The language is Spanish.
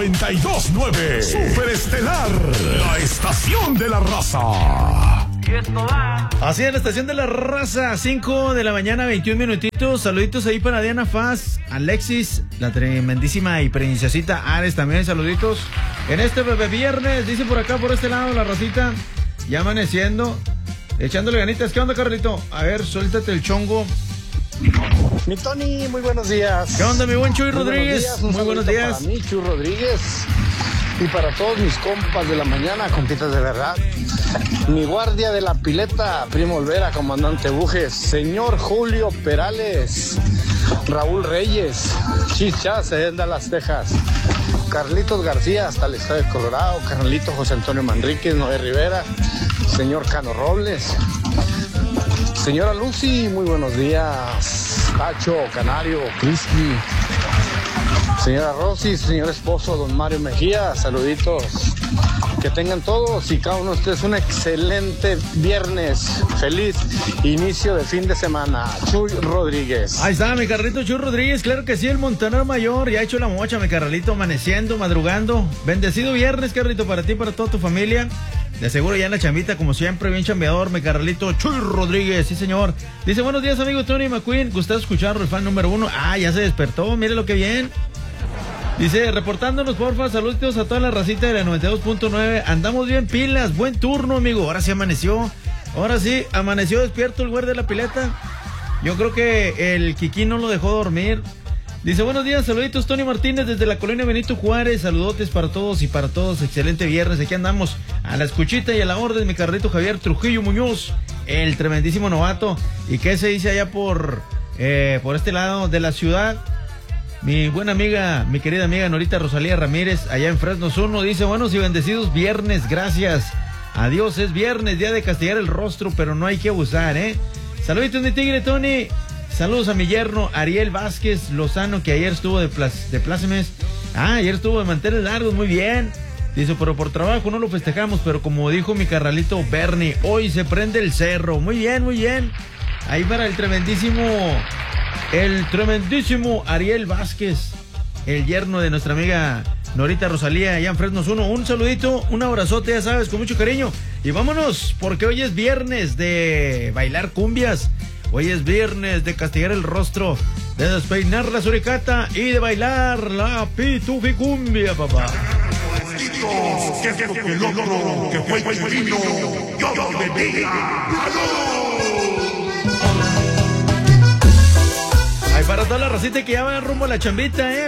92.9 Superestelar, la estación de la raza. Así es, la estación de la raza, 5 de la mañana, 21 minutitos. Saluditos ahí para Diana Faz, Alexis, la tremendísima y princesita Ares también, saluditos. En este bebé viernes, dice por acá, por este lado, la racita, ya amaneciendo, echándole ganitas. ¿Qué onda, Carlito? A ver, suéltate el chongo. Mi Tony, muy buenos días. ¿Qué onda, mi buen Chuy Rodríguez? Muy buenos días. Para mí, Chuy Rodríguez, y para todos mis compas de la mañana, compitas de verdad. Mi guardia de la pileta, Primo Olvera, comandante Bujes, señor Julio Perales, Raúl Reyes, Chichas, de Dallas, Texas, Carlitos García, hasta el estado de Colorado, Carlito José Antonio Manríquez, Noé Rivera, señor Cano Robles, señora Lucy, muy buenos días, Pacho, Canario, Cristi, señora Rosy, señor esposo, don Mario Mejía, saluditos. Que tengan todos y cada uno de ustedes un excelente viernes. Feliz inicio de fin de semana. Chuy Rodríguez. Ahí está, mi Carlito Chuy Rodríguez. Claro que sí, el Montaner Mayor. Ya ha hecho la mocha, mi Carlito, amaneciendo, madrugando. Bendecido viernes, Carlito, para ti y para toda tu familia. De seguro ya en la chambita, como siempre, bien chambeador, mi Carlito Chuy Rodríguez. Sí, señor. Dice, buenos días, amigo Tony McQueen. Gustavo escucharlo, el fan número 1. Ah, ya se despertó. Mire lo que bien. Dice, reportándonos, porfa, saludos a toda la racita de la 92.9. Andamos bien pilas, buen turno, amigo. Ahora sí amaneció. Ahora sí, amaneció despierto el guardia de la pileta. Yo creo que el Kiki no lo dejó dormir. Dice, buenos días, saluditos, Tony Martínez desde la colonia Benito Juárez. Saludotes para todos y para todos. Excelente viernes. Aquí andamos a la escuchita y a la orden, mi Carlito Javier Trujillo Muñoz, el tremendísimo novato. ¿Y qué se dice allá por este lado de la ciudad? Mi buena amiga, mi querida amiga Norita Rosalía Ramírez, allá en Fresnos 1, dice, buenos y bendecidos viernes, gracias. Adiós, es viernes, día de castigar el rostro, pero no hay que abusar, ¿eh? Saluditos, mi tigre Tony. Saludos a mi yerno Ariel Vázquez Lozano, que ayer estuvo de plácemes. Ayer estuvo de manteles largos, muy bien. Dice, pero por trabajo no lo festejamos, pero como dijo mi carnalito Bernie, hoy se prende el cerro. Muy bien, muy bien. Ahí para el tremendísimo Ariel Vázquez, el yerno de nuestra amiga Norita Rosalía, allá en Fresnos 1. Un saludito, un abrazote, ya sabes, con mucho cariño. Y vámonos, porque hoy es viernes de bailar cumbias. Hoy es viernes de castigar el rostro, de despeinar la suricata y de bailar la pituficumbia, papá. ¿Qué es lo que logro? Que fue divino. Yo lo bendiga. Ay, para toda la racita que ya va rumbo a la chambita,